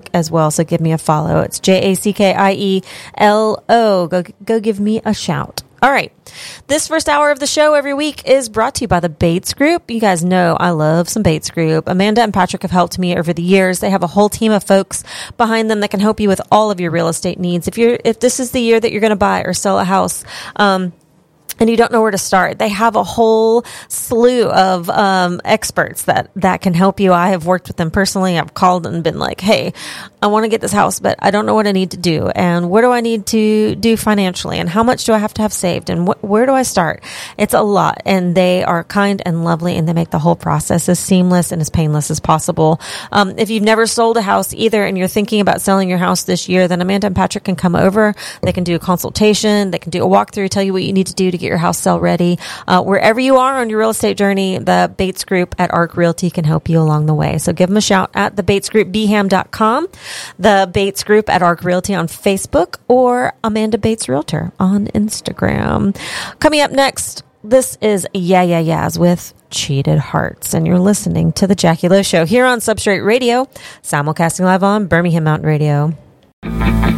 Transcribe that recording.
as well. So give me a follow. It's JACKIELO. Go give me a shout. All right. This first hour of the show every week is brought to you by the Bates Group. You guys know I love some Bates Group. Amanda and Patrick have helped me over the years. They have a whole team of folks behind them that can help you with all of your real estate needs. If this is the year that you're going to buy or sell a house, and you don't know where to start, they have a whole slew of experts that can help you. I have worked with them personally. I've called and been like, hey, I want to get this house, but I don't know what I need to do. And what do I need to do financially? And how much do I have to have saved? And where do I start? It's a lot. And they are kind and lovely, and they make the whole process as seamless and as painless as possible. If you've never sold a house either and you're thinking about selling your house this year, then Amanda and Patrick can come over. They can do a consultation. They can do a walkthrough, tell you what you need to do to get your house sell ready. Wherever you are on your real estate journey, the Bates Group at ARC Realty can help you along the way. So give them a shout at thebatesgroupbham.com, the Bates Group at ARC Realty on Facebook, or Amanda Bates Realtor on Instagram. Coming up next, this is Yeah Yeah Yeahs with Cheated Hearts, and you're listening to The Jackie Lowe Show here on Substrate Radio, simulcasting live on Birmingham Mountain Radio.